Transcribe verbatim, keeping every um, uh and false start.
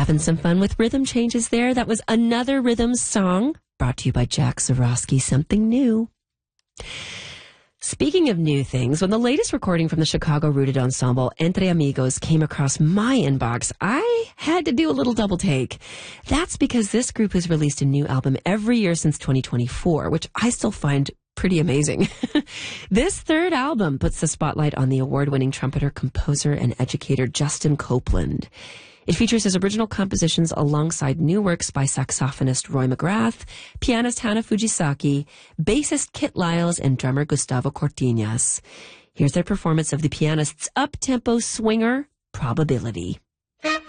Having some fun with rhythm changes there. That was Another Rhythm Song, brought to you by Jack Zarowski, Something New. Speaking of new things, when the latest recording from the Chicago-rooted ensemble Entre Amigos came across my inbox, I had to do a little double take. That's because this group has released a new album every year since twenty twenty-four, which I still find pretty amazing. This third album puts the spotlight on the award-winning trumpeter, composer, and educator Justin Copeland. It features his original compositions alongside new works by saxophonist Roy McGrath, pianist Hannah Fujisaki, bassist Kit Lyles, and drummer Gustavo Cortinas. Here's their performance of the pianist's up-tempo swinger, Probability.